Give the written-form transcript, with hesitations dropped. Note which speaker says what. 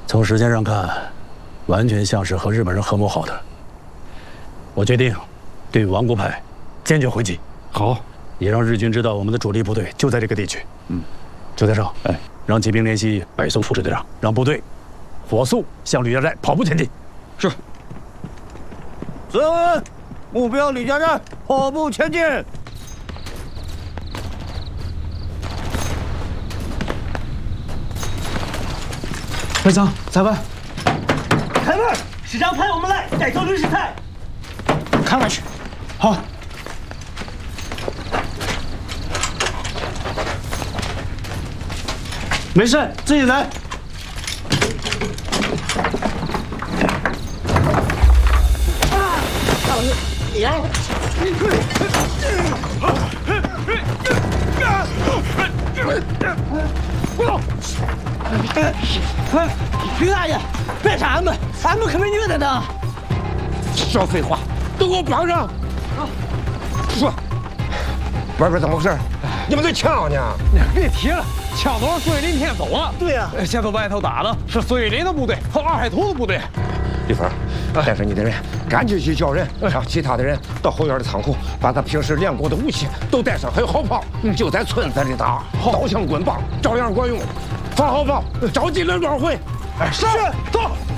Speaker 1: 从时间上看，完全像是和日本人合谋好的。我决定对王国派坚决回击。
Speaker 2: 好，
Speaker 1: 也让日军知道我们的主力部队就在这个地区。周先生，让骑兵联系北松副支队长，让部队火速向吕家寨跑步前进。
Speaker 2: 是。
Speaker 3: 司令，目标吕家寨，跑步前进。
Speaker 4: 班长，裁判，
Speaker 3: 开门！师长派我们来带走吕世才。
Speaker 4: 看过去。好。没事，自己来。
Speaker 3: 吕大爷，别杀俺们，俺们可没虐待呢。
Speaker 5: 少废话，都给我绑上！说，外边怎么回事？你们这枪呢？
Speaker 2: 别提了，枪都是孙玉林骗走了。
Speaker 3: 对呀，
Speaker 2: 现在外头打的是孙玉林的部队和二海图的部队。
Speaker 5: 李峰，带上你的人，赶紧去叫人，让其他的人到后院的仓库，把他平时练过的武器都带上，还有好炮，就在村子里打，刀枪棍棒照样管用。放好炮，着急轮转会。
Speaker 2: 是，走。